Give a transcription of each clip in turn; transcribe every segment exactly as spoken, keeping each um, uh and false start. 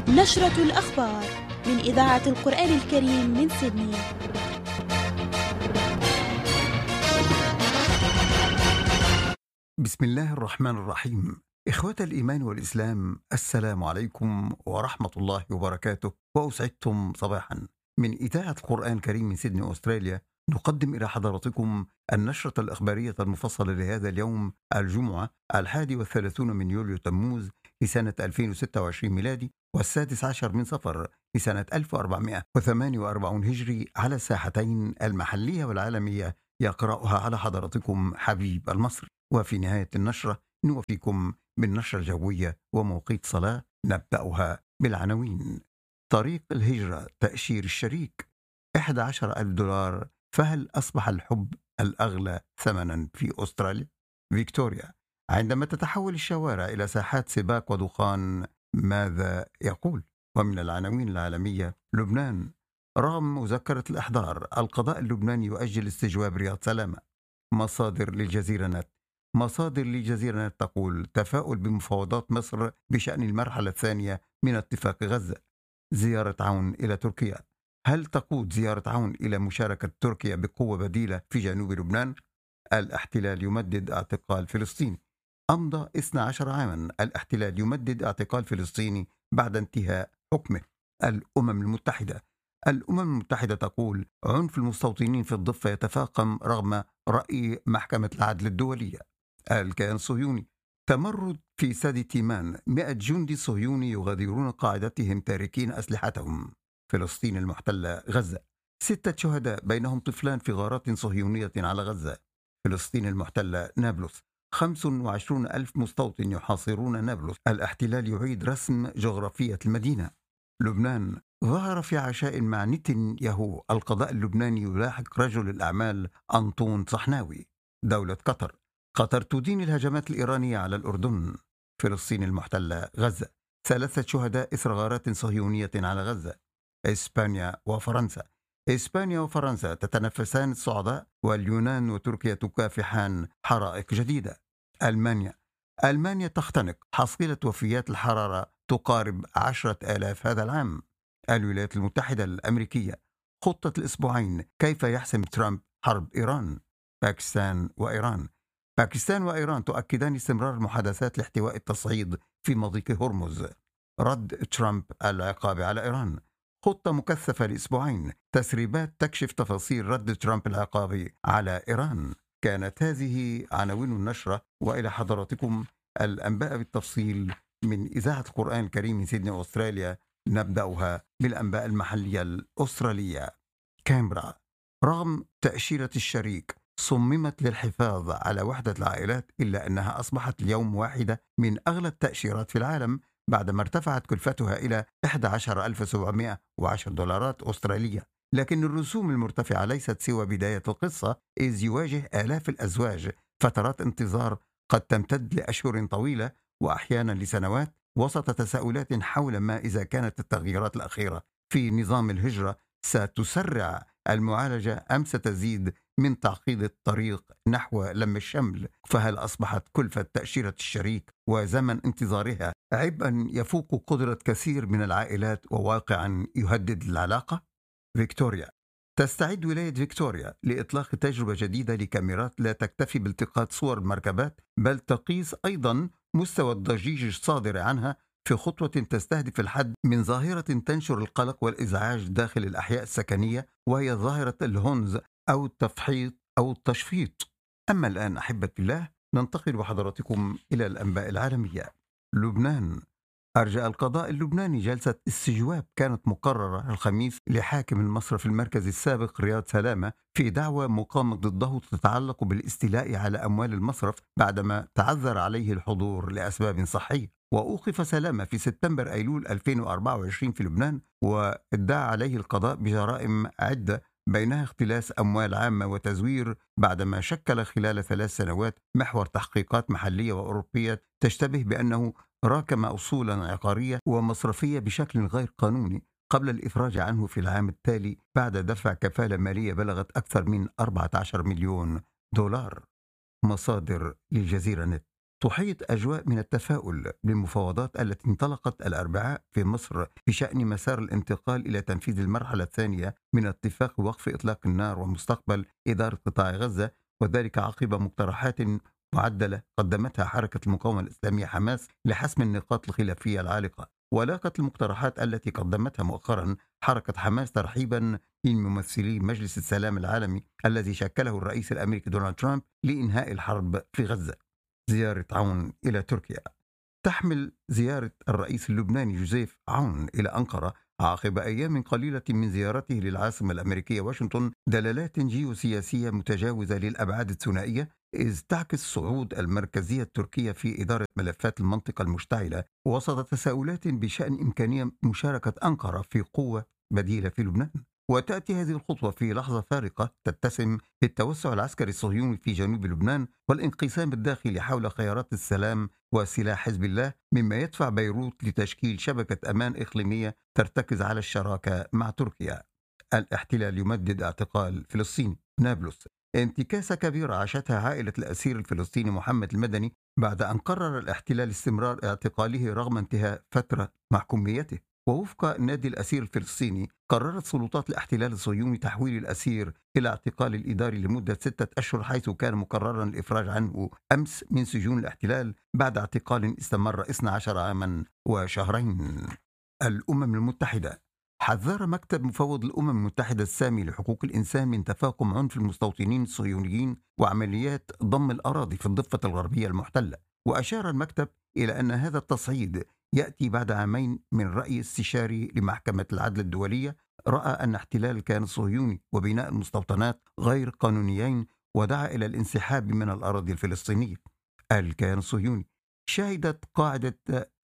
نشرة الأخبار من إذاعة القرآن الكريم من سيدني. بسم الله الرحمن الرحيم. إخوة الإيمان والإسلام، السلام عليكم ورحمة الله وبركاته، وأسعدتم صباحا. من إذاعة القرآن الكريم من سيدني أستراليا نقدم إلى حضراتكم النشرة الإخبارية المفصلة لهذا اليوم، الجمعة الحادي والثلاثون من يوليو تموز لسنة ألفين وستة وعشرين ميلادي، والسادس عشر من صفر لسنة ألف وأربعمائة وثمانية وأربعين هجري، على الساحتين المحلية والعالمية. يقرأها على حضراتكم حبيب المصري. وفي نهاية النشرة نوفيكم بالنشرة الجوية وموقيت صلاة. نبدأها بالعناوين. طريق الهجرة تأشير الشريك أحد عشر ألف دولار، فهل أصبح الحب الأغلى ثمنا في أستراليا؟ فيكتوريا، عندما تتحول الشوارع إلى ساحات سباق ودخان ماذا يقول؟ ومن العناوين العالمية، لبنان، رغم مذكرة الإحضار القضاء اللبناني يؤجل استجواب رياض سلامة. مصادر للجزيرة نت مصادر للجزيرة نت تقول تفاؤل بمفاوضات مصر بشأن المرحلة الثانية من اتفاق غزة. زيارة عون إلى تركيا، هل تقود زيارة عون إلى مشاركة تركيا بقوة بديلة في جنوب لبنان؟ الاحتلال يمدد اعتقال فلسطيني. أمضى اثنا عشر عاما الاحتلال يمدد اعتقال فلسطيني بعد انتهاء حكمه. الأمم المتحدة الأمم المتحدة تقول عنف المستوطنين في الضفة يتفاقم رغم رأي محكمة العدل الدولية. الكيان الصهيوني، تمرد في سادي تيمان، مئة جندي صهيوني يغادرون قاعدتهم تاركين أسلحتهم. فلسطين المحتلة، غزة، ستة شهداء بينهم طفلان في غارات صهيونية على غزة. فلسطين المحتلة، نابلس، خمسة وعشرون ألف مستوطن يحاصرون نابلس. الاحتلال يعيد رسم جغرافية المدينة. لبنان، ظهر في عشاء مع نتنياهو القضاء اللبناني يلاحق رجل الأعمال أنطون صحناوي. دولة قطر، قطر تدين الهجمات الإيرانية على الأردن. فلسطين المحتلة، غزة، ثلاثة شهداء إثر غارات صهيونية على غزة. إسبانيا وفرنسا إسبانيا وفرنسا تتنافسان الصعداء، واليونان وتركيا تكافحان حرائق جديدة. ألمانيا ألمانيا تختنق، حصيلة وفيات الحرارة تقارب عشرة آلاف هذا العام. الولايات المتحدة الأمريكية، خطة الأسبوعين، كيف يحسم ترامب حرب إيران. باكستان وإيران باكستان وإيران تؤكدان استمرار المحادثات لاحتواء التصعيد في مضيق هرمز. رد ترامب العقاب على إيران، خطة مكثفة لأسبوعين، تسريبات تكشف تفاصيل رد ترامب العقابي على إيران. كانت هذه عناوين النشرة، وإلى حضراتكم الأنباء بالتفصيل من إذاعة القرآن الكريم من سيدني أستراليا. نبدأها بالأنباء المحلية الأسترالية. كامبرا، رغم تأشيرة الشريك صممت للحفاظ على وحدة العائلات، إلا أنها أصبحت اليوم واحدة من أغلى التأشيرات في العالم بعدما ارتفعت كلفتها إلى أحد عشر ألف وسبعمائة وعشرة دولارات أسترالية. لكن الرسوم المرتفعة ليست سوى بداية القصة، إذ يواجه آلاف الأزواج فترات انتظار قد تمتد لأشهر طويلة وأحيانا لسنوات، وسط تساؤلات حول ما إذا كانت التغييرات الأخيرة في نظام الهجرة ستسرع المعالجة أم ستزيد من تعقيد الطريق نحو لم الشمل. فهل أصبحت كلفة تأشيرة الشريك وزمن انتظارها عبئا يفوق قدرة كثير من العائلات وواقعا يهدد العلاقة؟ فيكتوريا، تستعد ولاية فيكتوريا لإطلاق تجربة جديدة لكاميرات لا تكتفي بالتقاط صور المركبات، بل تقيس أيضا مستوى الضجيج الصادر عنها، في خطوة تستهدف الحد من ظاهرة تنشر القلق والإزعاج داخل الأحياء السكنية، وهي ظاهرة الهونز أو التفحيط أو التشفيط. أما الآن أحبة الله، ننتقل بحضراتكم إلى الأنباء العالمية. لبنان، أرجى القضاء اللبناني جلسة استجواب كانت مقررة الخميس لحاكم المصرف المركزي السابق رياض سلامة في دعوى مقامة ضده تتعلق بالاستيلاء على أموال المصرف بعدما تعذر عليه الحضور لأسباب صحية. وأوقف سلامة في سبتمبر أيلول ألفين وأربعة وعشرين في لبنان، وادعى عليه القضاء بجرائم عدة بينها اختلاس أموال عامة وتزوير، بعدما شكل خلال ثلاث سنوات محور تحقيقات محلية وأوروبية تشتبه بأنه راكم أصولا عقارية ومصرفية بشكل غير قانوني قبل الإفراج عنه في العام التالي بعد دفع كفالة مالية بلغت أكثر من أربعة عشر مليون دولار. مصادر للجزيرة نت، تحيط أجواء من التفاؤل بالمفاوضات التي انطلقت الأربعاء في مصر بشأن مسار الانتقال إلى تنفيذ المرحلة الثانية من اتفاق وقف إطلاق النار ومستقبل إدارة قطاع غزة، وذلك عقب مقترحات معدلة قدمتها حركة المقاومة الإسلامية حماس لحسم النقاط الخلافية العالقة. ولاقت المقترحات التي قدمتها مؤخرا حركة حماس ترحيبا من ممثلي مجلس السلام العالمي الذي شكله الرئيس الأمريكي دونالد ترامب لإنهاء الحرب في غزة. زيارة عون إلى تركيا. تحمل زيارة الرئيس اللبناني جوزيف عون إلى أنقرة عقب أيام قليلة من زيارته للعاصمة الأمريكية واشنطن دلالات جيوسياسية متجاوزة للأبعاد الثنائية، إذ تعكس صعود المركزية التركية في إدارة ملفات المنطقة المشتعلة وسط تساؤلات بشأن إمكانية مشاركة أنقرة في قوة بديلة في لبنان. وتأتي هذه الخطوة في لحظة فارقة تتسم بالتوسع العسكري الصهيوني في جنوب لبنان والانقسام الداخلي حول خيارات السلام وسلاح حزب الله، مما يدفع بيروت لتشكيل شبكة أمان إقليمية ترتكز على الشراكة مع تركيا. الاحتلال يمدد اعتقال فلسطيني. نابلس. انتكاسة كبيرة عاشتها عائلة الأسير الفلسطيني محمد المدني بعد أن قرر الاحتلال استمرار اعتقاله رغم انتهاء فترة محكوميته. ووفق نادي الأسير الفلسطيني، قررت سلطات الاحتلال الصهيوني تحويل الأسير إلى اعتقال الإداري لمدة ستة أشهر، حيث كان مقررا الإفراج عنه أمس من سجون الاحتلال بعد اعتقال استمر اثني عشر عاما وشهرين. الأمم المتحدة. حذر مكتب مفوض الأمم المتحدة السامي لحقوق الإنسان من تفاقم عنف المستوطنين الصهيونيين وعمليات ضم الأراضي في الضفة الغربية المحتلة. وأشار المكتب إلى أن هذا التصعيد يأتي بعد عامين من رأي استشاري لمحكمة العدل الدولية رأى أن احتلال الكيان الصهيوني وبناء المستوطنات غير قانونيين، ودعا إلى الانسحاب من الأراضي الفلسطينية. الكيان الصهيوني. شهدت قاعدة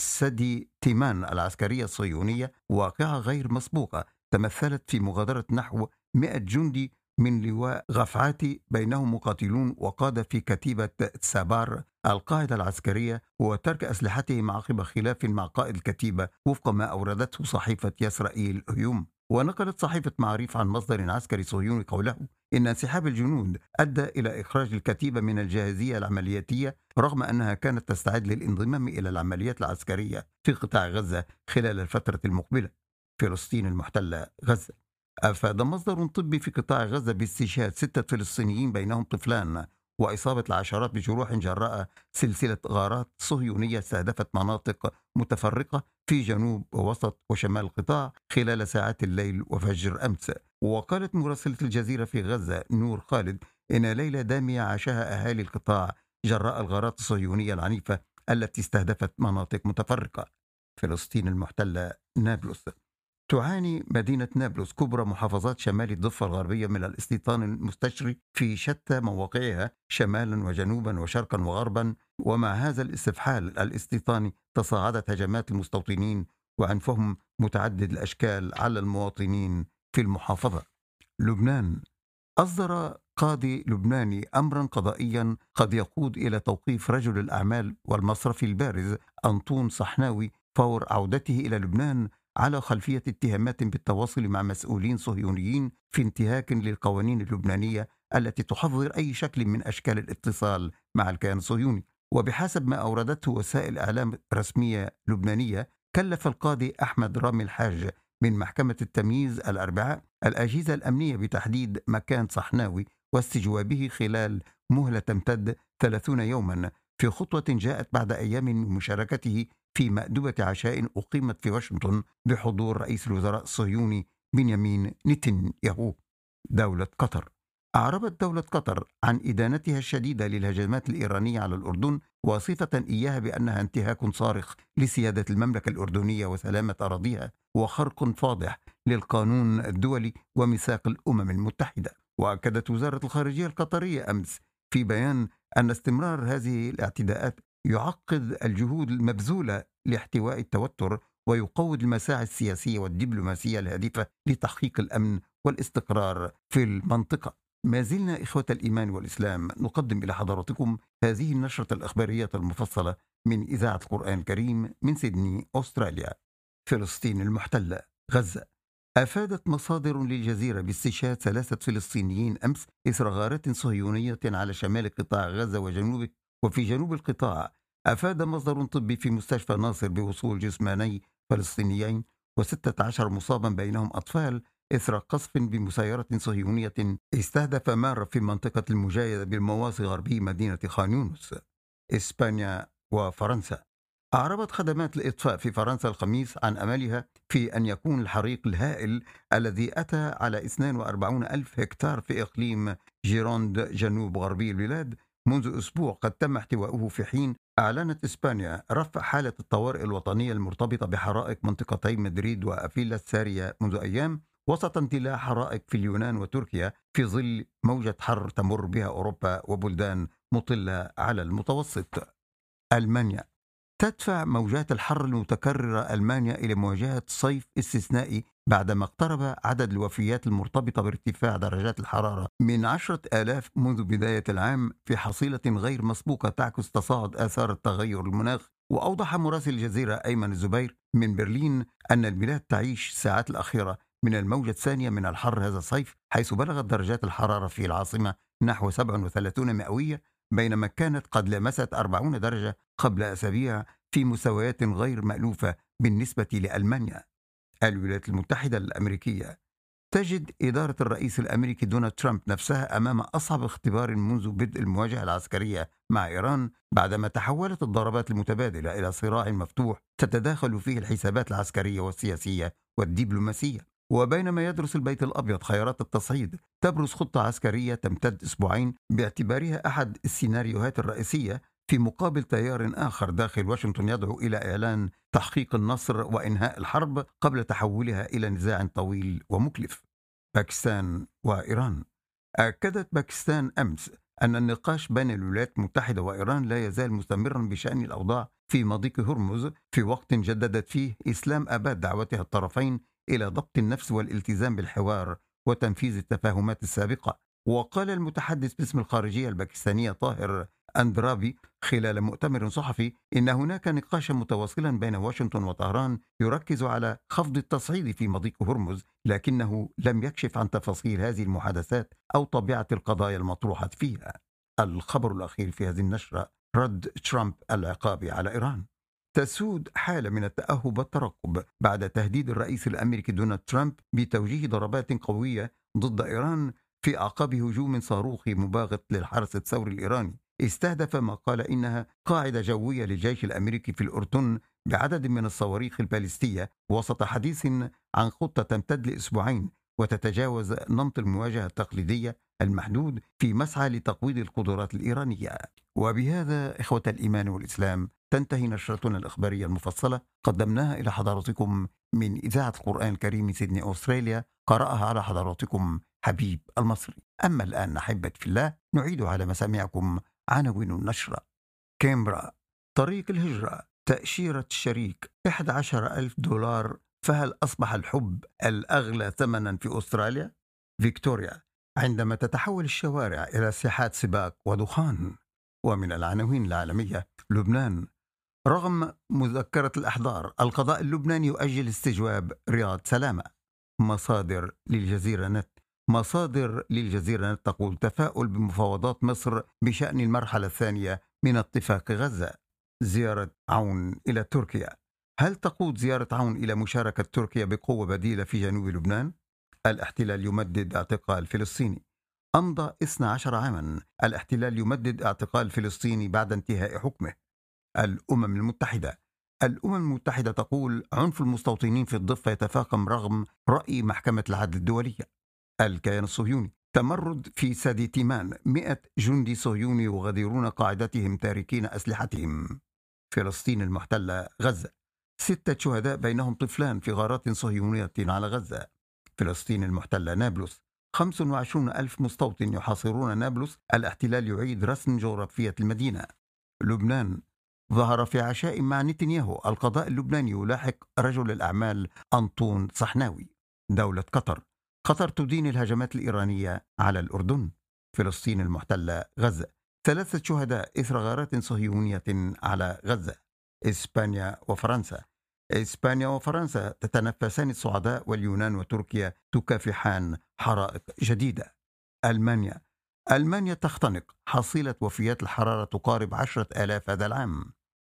سدي تيمان العسكرية الصهيونية واقعة غير مسبوقة تمثلت في مغادرة نحو مئة جندي من لواء غفعاتي، بينهم مقاتلون وقادة في كتيبة سابار القاعدة العسكرية، وترك أسلحتهم عقب خلاف مع قائد الكتيبة وفق ما أوردته صحيفة يسرائيل هيوم. ونقلت صحيفة معاريف عن مصدر عسكري صهيوني قوله إن انسحاب الجنود أدى إلى إخراج الكتيبة من الجاهزية العملياتية رغم أنها كانت تستعد للانضمام إلى العمليات العسكرية في قطاع غزة خلال الفترة المقبلة. فلسطين المحتلة. غزة. أفاد مصدر طبي في قطاع غزة باستشهاد ستة فلسطينيين بينهم طفلان وإصابة العشرات بجروح جراء سلسلة غارات صهيونية استهدفت مناطق متفرقة في جنوب ووسط وشمال القطاع خلال ساعات الليل وفجر أمس. وقالت مراسلة الجزيرة في غزة نور خالد إن ليلة دامية عاشها أهالي القطاع جراء الغارات الصهيونية العنيفة التي استهدفت مناطق متفرقة. فلسطين المحتلة. نابلس. تعاني مدينة نابلس كبرى محافظات شمال الضفة الغربية من الاستيطان المستشري في شتى مواقعها شمالا وجنوبا وشرقا وغربا، ومع هذا الاستفحال الاستيطاني تصاعدت هجمات المستوطنين وعنفهم متعدد الأشكال على المواطنين في المحافظة. لبنان. أصدر قاضي لبناني أمرا قضائيا قد يقود إلى توقيف رجل الأعمال والمصرفي البارز أنطون صحناوي فور عودته إلى لبنان على خلفية اتهامات بالتواصل مع مسؤولين صهيونيين في انتهاك للقوانين اللبنانية التي تحظر أي شكل من أشكال الاتصال مع الكيان الصهيوني. وبحسب ما أوردته وسائل إعلام رسمية لبنانية، كلف القاضي أحمد رامي الحاج من محكمة التمييز الأربعاء الأجهزة الأمنية بتحديد مكان صحناوي واستجوابه خلال مهلة تمتد ثلاثين يوما، في خطوة جاءت بعد أيام من مشاركته في مأدبة عشاء أقيمت في واشنطن بحضور رئيس الوزراء الصهيوني بنيامين نتنياهو. دولة قطر. أعربت دولة قطر عن إدانتها الشديدة للهجمات الإيرانية على الأردن، واصفة إياها بأنها انتهاك صارخ لسيادة المملكة الأردنية وسلامة أراضيها وخرق فاضح للقانون الدولي وميثاق الأمم المتحدة. وأكدت وزارة الخارجية القطرية أمس في بيان أن استمرار هذه الاعتداءات يعقد الجهود المبذولة لاحتواء التوتر ويقوض المساعي السياسية والدبلوماسية الهادفة لتحقيق الأمن والاستقرار في المنطقة. ما زلنا إخوة الإيمان والإسلام نقدم إلى حضراتكم هذه النشرة الأخبارية المفصلة من إذاعة القرآن الكريم من سيدني، أستراليا. فلسطين المحتلة. غزة. أفادت مصادر للجزيرة باستشهاد ثلاثة فلسطينيين أمس إثر غارات صهيونية على شمال قطاع غزة وجنوبه وفي جنوب القطاع أفاد مصدر طبي في مستشفى ناصر بوصول جسماني فلسطينيين وستة عشر مصابا بينهم أطفال إثر قصف بمسيرة صهيونية استهدف مارة في منطقة المجايدة بالمواصي غربي مدينة خان يونس. إسبانيا وفرنسا. أعربت خدمات الإطفاء في فرنسا الخميس عن أملها في أن يكون الحريق الهائل الذي أتى على اثنين وأربعين ألف هكتار في إقليم جيروند جنوب غربي البلاد منذ أسبوع قد تم احتوائه، في حين أعلنت إسبانيا رفع حالة الطوارئ الوطنية المرتبطة بحرائق منطقتي مدريد وأفيلا السارية منذ أيام، وسط اندلاع حرائق في اليونان وتركيا في ظل موجة حر تمر بها أوروبا وبلدان مطلة على المتوسط. ألمانيا. تدفع موجات الحر المتكررة ألمانيا إلى مواجهة صيف استثنائي بعدما اقترب عدد الوفيات المرتبطة بارتفاع درجات الحرارة من عشرة آلاف منذ بداية العام في حصيلة غير مسبوقة تعكس تصاعد آثار التغير المناخ. وأوضح مراسل الجزيرة أيمن الزبير من برلين أن البلاد تعيش الساعات الأخيرة من الموجة الثانية من الحر هذا الصيف، حيث بلغت درجات الحرارة في العاصمة نحو سبعة وثلاثين مئوية، بينما كانت قد لمست أربعين درجة قبل أسابيع، في مستويات غير مألوفة بالنسبة لألمانيا. الولايات المتحدة الأمريكية. تجد إدارة الرئيس الأمريكي دونالد ترامب نفسها أمام أصعب اختبار منذ بدء المواجهة العسكرية مع إيران، بعدما تحولت الضربات المتبادلة إلى صراع مفتوح تتداخل فيه الحسابات العسكرية والسياسية والدبلوماسية. وبينما يدرس البيت الأبيض خيارات التصعيد، تبرز خطة عسكرية تمتد أسبوعين باعتبارها أحد السيناريوهات الرئيسية، في مقابل تيار آخر داخل واشنطن يدعو إلى إعلان تحقيق النصر وإنهاء الحرب قبل تحولها إلى نزاع طويل ومكلف. باكستان وإيران. أكدت باكستان أمس أن النقاش بين الولايات المتحدة وإيران لا يزال مستمرا بشأن الأوضاع في مضيق هرمز، في وقت جددت فيه إسلام آباد دعوتها الطرفين إلى ضبط النفس والالتزام بالحوار وتنفيذ التفاهمات السابقة. وقال المتحدث باسم الخارجية الباكستانية طاهر أندرابي خلال مؤتمر صحفي إن هناك نقاشا متواصلا بين واشنطن وطهران يركز على خفض التصعيد في مضيق هرمز، لكنه لم يكشف عن تفاصيل هذه المحادثات أو طبيعة القضايا المطروحة فيها. الخبر الأخير في هذه النشرة: رد ترامب العقابي على إيران. تسود حالة من التأهب والترقب بعد تهديد الرئيس الأمريكي دونالد ترامب بتوجيه ضربات قوية ضد إيران في أعقاب هجوم صاروخي مباغت للحرس الثوري الإيراني استهدف ما قال إنها قاعدة جوية للجيش الأمريكي في الأردن بعدد من الصواريخ البالستية، وسط حديث عن خطة تمتد لأسبوعين وتتجاوز نمط المواجهة التقليدية المحدود في مسعى لتقويض القدرات الإيرانية. وبهذا إخوة الإيمان والإسلام تنتهي نشرتنا الإخبارية المفصلة، قدمناها إلى حضراتكم من إذاعة القرآن الكريم من سيدني أستراليا، قرأها على حضراتكم حبيب المصري. أما الآن أحبتي في الله، نعيد على مسامعكم عناوين النشرة. كامبرا. طريق الهجرة، تأشيرة الشريك أحد عشر ألف دولار، فهل أصبح الحب الأغلى ثمنا في أستراليا؟ فيكتوريا. عندما تتحول الشوارع إلى ساحات سباق ودخان. ومن العناوين العالمية: لبنان. رغم مذكرة الأحضار، القضاء اللبناني يؤجل استجواب رياض سلامة. مصادر للجزيرة نت. مصادر للجزيرة نت تقول تفاؤل بمفاوضات مصر بشأن المرحلة الثانية من اتفاق غزة. زيارة عون إلى تركيا. هل تقود زيارة عون إلى مشاركة تركيا بقوة بديلة في جنوب لبنان؟ الاحتلال يمدد اعتقال فلسطيني. أمضى اثنا عشر عاما الاحتلال يمدد اعتقال فلسطيني بعد انتهاء حكمه. الأمم المتحدة. الأمم المتحدة تقول عنف المستوطنين في الضفة يتفاقم رغم رأي محكمة العدل الدولية. الكيان الصهيوني. تمرد في سادي تيمان، مئة جندي صهيوني يغادرون قاعدتهم تاركين أسلحتهم. فلسطين المحتلة. غزة. ستة شهداء بينهم طفلان في غارات صهيونية على غزة. فلسطين المحتلة. نابلس. خمسة وعشرون ألف مستوطن يحاصرون نابلس، الاحتلال يعيد رسم جغرافية المدينة. لبنان. ظهر في عشاء مع نتنياهو، القضاء اللبناني يلاحق رجل الأعمال أنطون صحناوي. دولة قطر. قطر تدين الهجمات الإيرانية على الأردن. فلسطين المحتلة. غزة. ثلاثة شهداء إثر غارات صهيونية على غزة. إسبانيا وفرنسا. إسبانيا وفرنسا تتنافسان الصعداء، واليونان وتركيا تكافحان حرائق جديدة. ألمانيا. ألمانيا تختنق، حصيلة وفيات الحرارة تقارب عشرة آلاف هذا العام.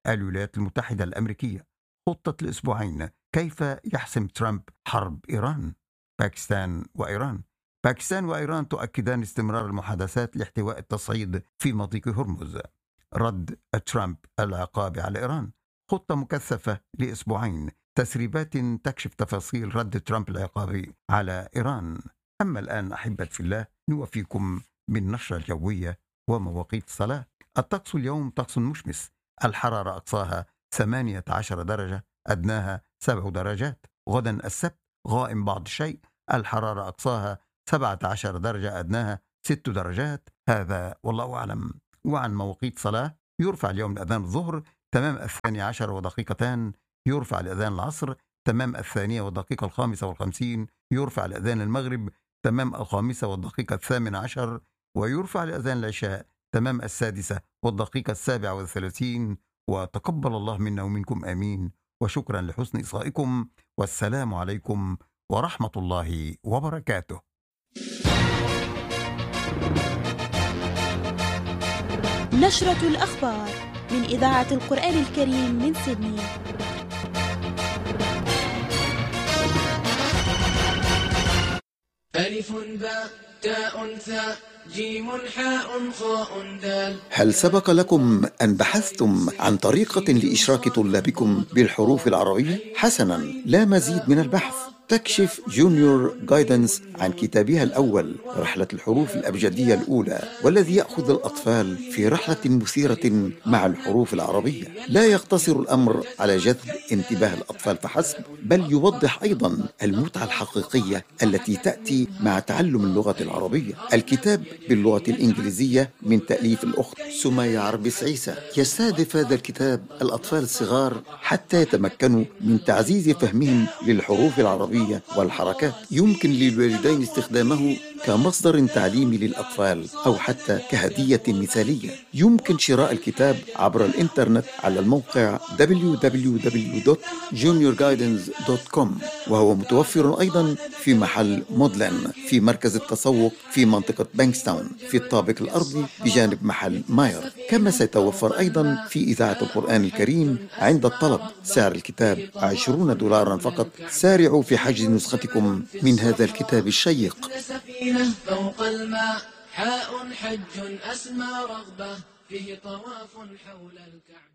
الولايات المتحدة الأمريكية. خطة الأسبوعين: كيف يحسم ترامب حرب إيران؟ باكستان وإيران. باكستان وإيران تؤكدان استمرار المحادثات لاحتواء التصعيد في مضيق هرمز. رد ترامب العقاب على إيران. خطة مكثفة لأسبوعين: تسريبات تكشف تفاصيل رد ترامب العقابي على إيران. أما الآن أحبة في الله، نوفيكم بالنشرة الجوية ومواقيت الصلاة. الطقس اليوم طقس مشمس، الحرارة أقصاها ثمانية عشر درجة، أدناها سبع درجات. غدا السبت غائم بعض الشيء، الحرارة أقصاها سبعة عشر درجة، أدناها ست درجات. هذا والله أعلم. وعن مواقيت صلاة: يرفع اليوم الأذان الظهر تمام الثاني عشر ودقيقتان، يرفع الأذان العصر تمام الثانية والدقيقة الخامسة والخمسين، يرفع الأذان المغرب تمام الخامسة والدقيقة الثامنة عشر، ويرفع الأذان العشاء تمام السادسة والدقيقة السابعة والثلاثين. وتقبل الله منا ومنكم آمين. وشكرا لحسن إصغائكم، والسلام عليكم ورحمة الله وبركاته. نشرة الأخبار من إذاعة القرآن الكريم من سيدني. ألف باء تاء ثاء جيم حاء خاء دال. هل سبق لكم أن بحثتم عن طريقة لإشراك طلابكم بالحروف العربية؟ حسناً، لا مزيد من البحث. تكشف جونيور جايدنس عن كتابها الأول رحلة الحروف الأبجدية الأولى، والذي يأخذ الأطفال في رحلة مثيرة مع الحروف العربية. لا يقتصر الأمر على جذب انتباه الأطفال فحسب، بل يوضح أيضا المتعة الحقيقية التي تأتي مع تعلم اللغة العربية. الكتاب باللغة الإنجليزية من تأليف الأخت سمية عربس عيسى. يستهدف هذا الكتاب الأطفال الصغار حتى يتمكنوا من تعزيز فهمهم للحروف العربية والحركات. يمكن للوالدين استخدامه كمصدر تعليمي للأطفال أو حتى كهدية مثالية. يمكن شراء الكتاب عبر الإنترنت على الموقع دبليو دبليو دبليو دوت جونيور جايدنس دوت كوم، وهو متوفر أيضا في محل مودلان في مركز التسوق في منطقة بانكستاون في الطابق الأرضي بجانب محل ماير. كما سيتوفر أيضا في إذاعة القرآن الكريم عند الطلب. سعر الكتاب عشرون دولارا فقط. سارعوا في حجز نسختكم من هذا الكتاب الشيق. فوق الماء حاء حج أسمى رغبة فيه طواف حول الكعبة.